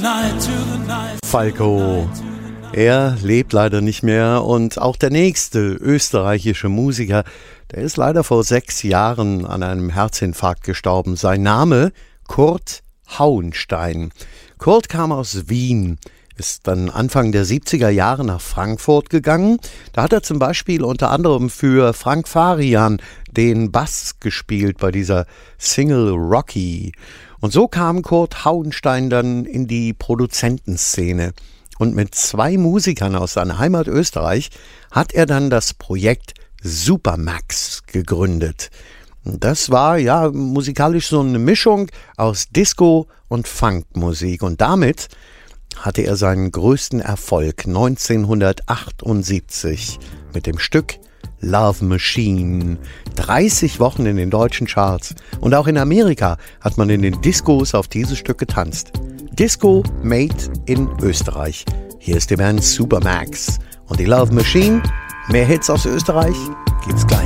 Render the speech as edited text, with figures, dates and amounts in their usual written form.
Falco. Er lebt leider nicht mehr und auch der nächste österreichische Musiker, der ist leider vor 6 Jahren an einem Herzinfarkt gestorben. Sein Name Kurt Hauenstein. Kurt kam aus Wien, ist dann Anfang der 70er Jahre nach Frankfurt gegangen. Da hat er zum Beispiel unter anderem für Frank Farian den Bass gespielt bei dieser Single Rocky. Und so kam Kurt Hauenstein dann in die Produzentenszene. Und mit 2 Musikern aus seiner Heimat Österreich hat er dann das Projekt Supermax gegründet. Das war ja musikalisch so eine Mischung aus Disco und Funkmusik. Und damit hatte er seinen größten Erfolg 1978 mit dem Stück Love Machine. 30 Wochen in den deutschen Charts. Und auch in Amerika hat man in den Discos auf dieses Stück getanzt. Disco made in Österreich. Hier ist die Band Supermax. Und die Love Machine. Mehr Hits aus Österreich gibt's gleich.